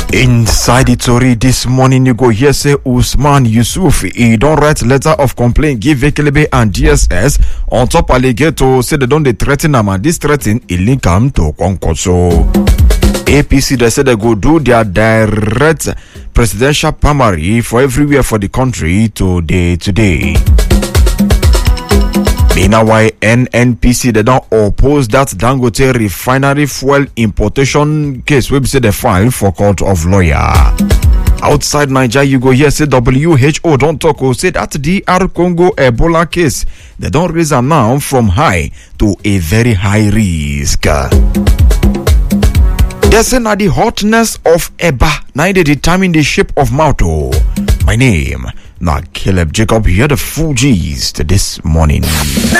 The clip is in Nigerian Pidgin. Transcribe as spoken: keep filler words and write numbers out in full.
Inside the story this morning, you go hear say Usman Yusuf, he don't write letter of complaint, give Ekelebe and D S S on top alligator, say they don't they threaten them, and this threaten it link them to Konkoso. A P C, they say they go do their direct presidential primary for everywhere for the country today. today. Meanwhile, N N P C, they don't oppose that Dangote refinery fuel importation case we say they file for court of lawyer. Outside Nigeria, you go here say W H O don't talk or say that D R Congo Ebola case, they don't raise them now from high to a very high risk. They say now the hotness of Eba, now they determine the shape of Mauto. My name, now Caleb Jacob, here the full G's this morning.